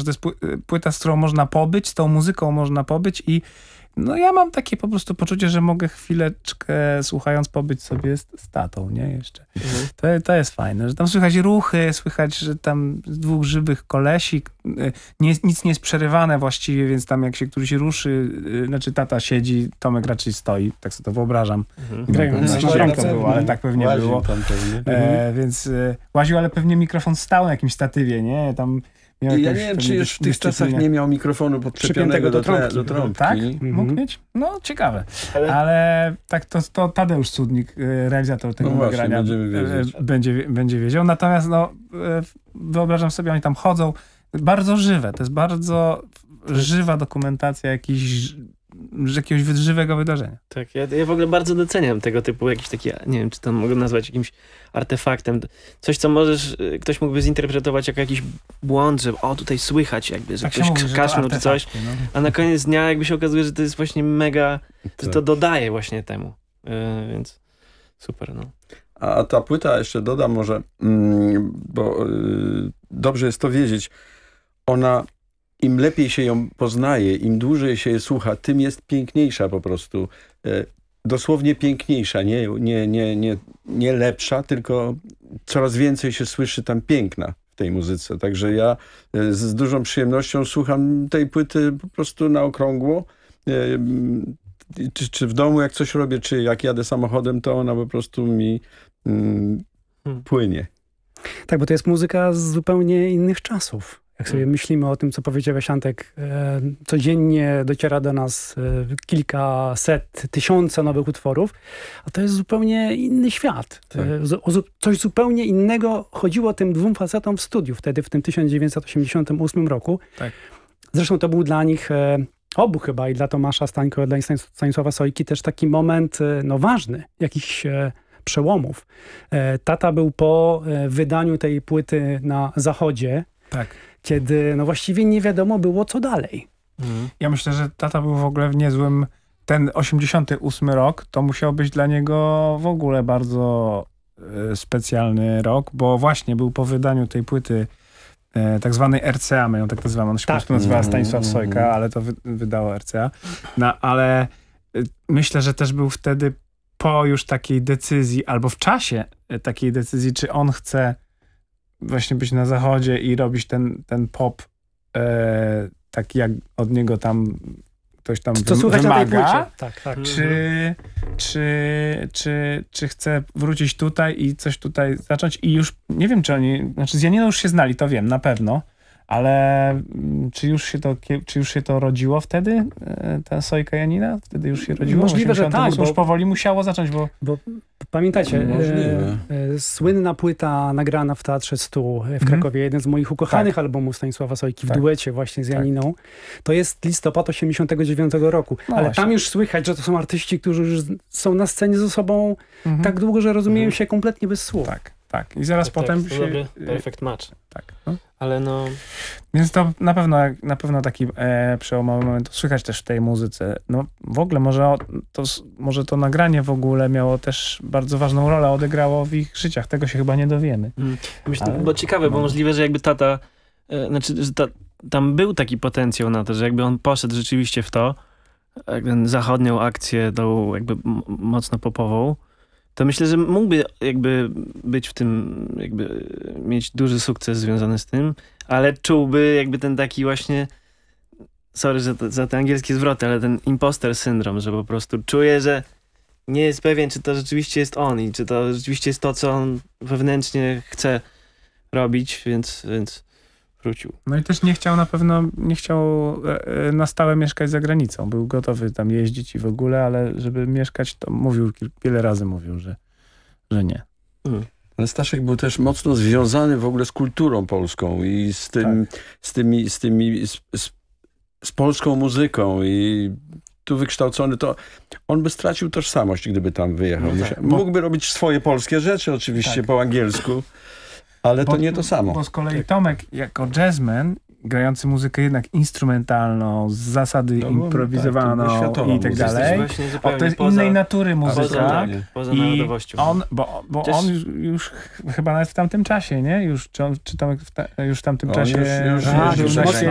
że to jest płyta, z którą można pobyć, z tą muzyką można pobyć i no ja mam takie po prostu poczucie, że mogę chwileczkę słuchając pobyć sobie z tatą, nie? Jeszcze. To jest fajne, że tam słychać ruchy, słychać, że tam dwóch żywych kolesi, nic nie jest przerywane właściwie, więc tam jak się któryś ruszy, znaczy tata siedzi, Tomek raczej stoi, tak sobie to wyobrażam. Ścianka było, ale tak pewnie było. Więc łaził, ale pewnie mikrofon stał na jakimś statywie, nie? Tam ja nie wiem, czy już w tych czasach nie miał mikrofonu podczepionego do trąbki. Tak? Mógł mieć? No, ciekawe. Ale tak to Tadeusz Cudnik, realizator tego nagrania, będzie wiedział. Natomiast wyobrażam sobie, oni tam chodzą. Bardzo żywe. To jest bardzo żywa dokumentacja jakiegoś żywego wydarzenia. Tak, ja w ogóle bardzo doceniam tego typu jakiś taki, nie wiem, czy to mogę nazwać jakimś artefaktem. Coś, co ktoś mógłby zinterpretować jako jakiś błąd, że tutaj słychać jakby, że tak ktoś kaszlał czy coś, a na koniec dnia jakby się okazuje, że to jest właśnie mega, że to dodaje właśnie temu. Więc super, no. A ta płyta, jeszcze dodam może, bo dobrze jest to wiedzieć, ona im lepiej się ją poznaje, im dłużej się je słucha, tym jest piękniejsza po prostu. Dosłownie piękniejsza, nie lepsza, tylko coraz więcej się słyszy tam piękna w tej muzyce. Także ja z dużą przyjemnością słucham tej płyty po prostu na okrągło. Czy w domu jak coś robię, czy jak jadę samochodem, to ona po prostu mi płynie. Tak, bo to jest muzyka z zupełnie innych czasów. Jak sobie myślimy o tym, co powiedziałeś, Antek, codziennie dociera do nas kilkaset, tysiące nowych utworów, a to jest zupełnie inny świat. Tak. Coś zupełnie innego chodziło tym dwóm facetom w studiu wtedy, w tym 1988 roku. Tak. Zresztą to był dla nich obu chyba, i dla Tomasza Stańko, i dla Stanisława Sojki też taki moment ważny, jakichś przełomów. Tata był po wydaniu tej płyty na Zachodzie, tak, kiedy właściwie nie wiadomo było, co dalej. Ja myślę, że tata był w ogóle w niezłym... Ten 88 rok to musiał być dla niego w ogóle bardzo specjalny rok, bo właśnie był po wydaniu tej płyty tak zwanej RCA, my ją tak nazywamy. Ona się po prostu nazywała Stanisław Sojka, ale to wydało RCA. Ale myślę, że też był wtedy po już takiej decyzji, albo w czasie takiej decyzji, czy on chce właśnie być na Zachodzie i robić ten pop taki jak od niego tam ktoś tam wymaga, tak. Czy chce wrócić tutaj i coś tutaj zacząć i już nie wiem, czy oni, znaczy z Janiną już się znali, to wiem, na pewno, ale czy już się to rodziło wtedy, ta Sojka Janina? Wtedy już się rodziło? Możliwe, że tak. Bo już powoli musiało zacząć, bo pamiętajcie, słynna płyta nagrana w Teatrze Stu w Krakowie, jeden z moich ukochanych albumów Stanisława Sojki w duecie właśnie z Janiną, to jest listopad 89 roku. Ale właśnie. Tam już słychać, że to są artyści, którzy już są na scenie ze sobą tak długo, że rozumieją się kompletnie bez słów. Tak. I zaraz potem to dobry perfect match. Tak. Ale Więc to na pewno taki przełomowy moment. Słychać też w tej muzyce. W ogóle może to nagranie w ogóle miało też bardzo ważną rolę, odegrało w ich życiach. Tego się chyba nie dowiemy. Myślę, bo ciekawe, bo możliwe, że jakby tata, że tam był taki potencjał na to, że jakby on poszedł rzeczywiście w to, jakby zachodnią akcję, tą jakby mocno popową, to myślę, że mógłby jakby być w tym, jakby mieć duży sukces związany z tym, ale czułby jakby ten taki właśnie, sorry za te angielskie zwroty, ale ten imposter syndrom, że po prostu czuje, że nie jest pewien, czy to rzeczywiście jest on i czy to rzeczywiście jest to, co on wewnętrznie chce robić, więc wrócił. No i też nie chciał na stałe mieszkać za granicą. Był gotowy tam jeździć i w ogóle, ale żeby mieszkać, to wiele razy mówił, że nie. Ale Staszek był też mocno związany w ogóle z kulturą polską i z polską muzyką i tu wykształcony, to on by stracił tożsamość, gdyby tam wyjechał. Mógłby robić swoje polskie rzeczy oczywiście po angielsku, ale to nie to samo. Bo z kolei Tomek jako jazzman, grający muzykę jednak instrumentalną, z zasady improwizowaną i tak dalej. To jest innej natury muzyka. Poza narodowością. Bo on już chyba nawet w tamtym czasie, nie? Czy Tomek już w tamtym czasie...